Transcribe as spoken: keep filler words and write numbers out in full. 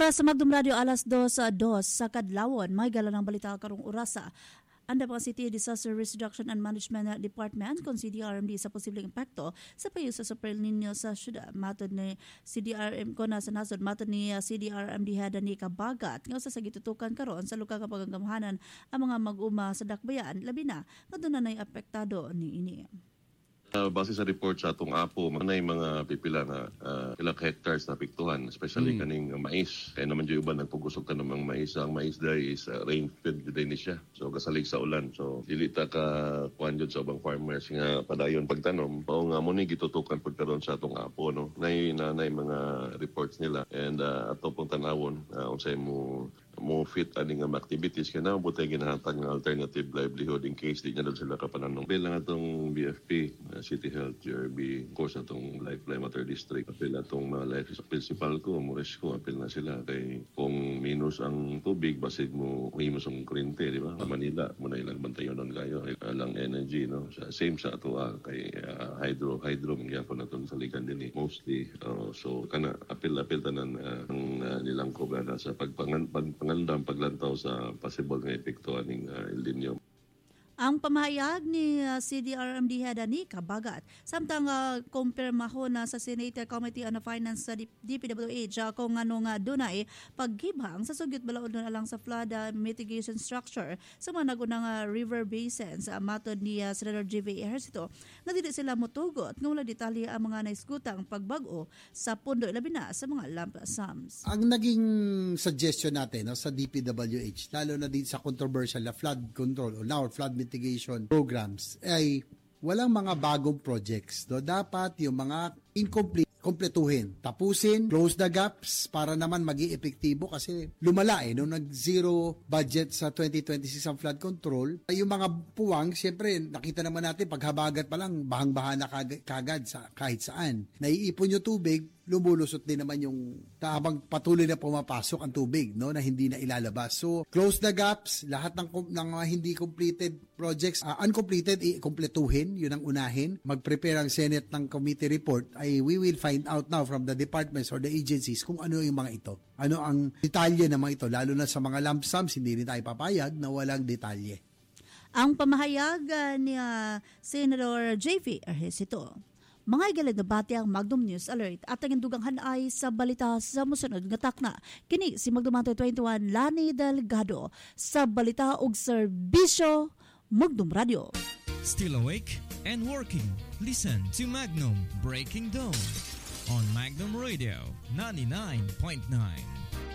Dita sa Magdum Radio alas dos sa dos sa Kadlawon, may gala ng balita karong orasa. Anda pa City Disaster Risk Reduction and Management Department kung C D R M D sa posibleng impacto sa payo sa Super Nino sa syudad. Matod ni C D R M ko na sa nasod, matod ni uh, C D R M D hada ni Kabagat nga sa sagitutukan karon sa lugar kapag ang ang mga mag-uma sa dakbayan labi na nga doon na nay apektado ni ini. Uh, base sa report sa atong apo, manay mga pipila na uh, ilang hectares na apektuhan, especially mm. kaning uh, mais. Kaya naman yung iba nagpugusok ka ng mga mais. Ang mais day is uh, rain-fed din siya. So kasalig sa ulan. So dilita ka kuhan yun sa ubang farmers nga padayon pagtanom. Pao nga mo ni gitutukan pagkaroon sa atong apo. No? Nay, na, nay mga reports nila. And uh, ato pong tanawon, uh, unsay mo mo fit aning um, activities kaya na butay ginahatag ng alternative livelihood in case di niya doon sila kapananong. Bilang atong B F P, uh, City Health, G R B, of course atong Lifeline Mater District, apil atong mga uh, life principal ko, Mores ko, apil na sila kay kung minus ang tubig, basig mo minus ang kurente, di ba? Manila, muna ilang bantayon nun kayo, ilang energy, no? Same sa ato ah, kay uh, hydro, hydro, mga po na itong saligan din eh, mostly. Uh, so, kana, apil-apil tanan uh, ang uh, nilang kobra sa pagpangan, pag, pangandang paglantaw sa possible nga epekto aning uh, El Nino. Ang pamahayag ni uh, C D R M D head ni Kabagat. Samtang uh, kumpirmaho na sa Senate Committee on Finance sa D P W H uh, kung ano nga dunay paghibhang sa sugyot balaod na lang sa flood uh, mitigation structure sa mga nagunang uh, river basins. Uh, matod ni uh, Senator J V Ejercito nga dili sila motugot nga wala detalye ang mga naisgutang pagbag-o sa pundo labi na sa mga lump sums. Ang naging suggestion natin no, sa D P W H, lalo na din sa controversial na flood control o now flood mitigation programs ay walang mga bagong projects. Do dapat yung mga incomplete kompletuhin, tapusin, close the gaps para naman maging epektibo kasi lumala eh nung nag-zero budget sa twenty twenty-six ang flood control. Yung mga puwang, siyempre nakita naman natin paghabagat pa lang bahang-baha na kagad, kagad sa kahit saan. Naiipon yung tubig, lumulusot din naman yung habang patuloy na pumapasok ang tubig no na hindi na ilalabas. So close the gaps, lahat ng ng uh, hindi completed projects, uh, uncompleted i-kompletuhin, yun ang unahin. Mag-prepare ang Senate ng committee report ay we will find out now from the departments or the agencies kung ano yung mga ito. Ano ang detalye ng mga ito, lalo na sa mga lump sums, hindi rin tayo papayag na walang detalye. Ang pamahayag uh, ni uh, Senator J V Ejercito. Mga igalig na bati ang Magdum News Alert at ang induganghan ay sa balita sa musunod nga takna. Kini si Magdum twenty-one Lani Delgado sa balita ug serbisyo Magdum Radio. Still awake and working? Listen to Magnum Breaking Dawn on Magnum Radio ninety-nine point nine.